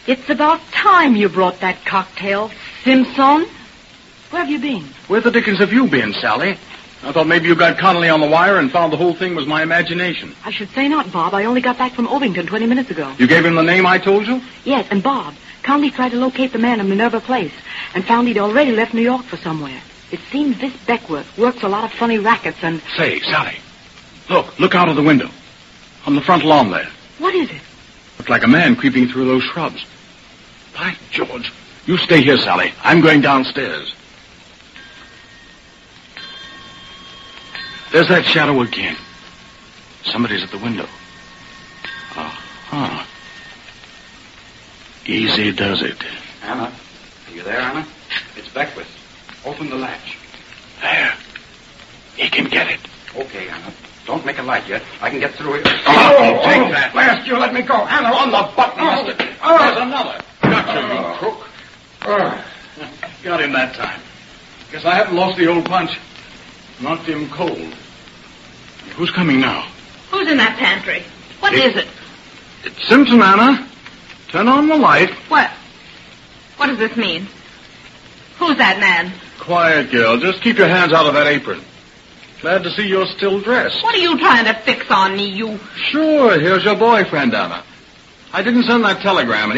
It's about time you brought that cocktail, Simpson. Where have you been? Where the dickens have you been, Sally? I thought maybe you got Connolly on the wire and found the whole thing was my imagination. I should say not, Bob. I only got back from Ovington 20 minutes ago. You gave him the name I told you? Yes, and Bob, Connolly tried to locate the man in Minerva Place and found he'd already left New York for somewhere. It seems this Beckworth works a lot of funny rackets and... Say, Sally, look out of the window. On the front lawn there. What is it? Looks like a man creeping through those shrubs. By George, you stay here, Sally. I'm going downstairs. There's that shadow again. Somebody's at the window. Uh-huh. Easy does it. Anna, are you there, Anna? It's Beckwith. Open the latch. There. He can get it. Okay, Anna. Don't make a light yet. I can get through it. Take that. Last, you let me go. Anna, on the button. There's another. Gotcha, you crook. Got him that time. Guess I haven't lost the old punch. Knocked him cold. Who's coming now? Who's in that pantry? What is it? It's Simpson, Anna. Turn on the light. What? What does this mean? Who's that man? Quiet, girl. Just keep your hands out of that apron. Glad to see you're still dressed. What are you trying to fix on me, you... Sure, here's your boyfriend, Anna. I didn't send that telegram.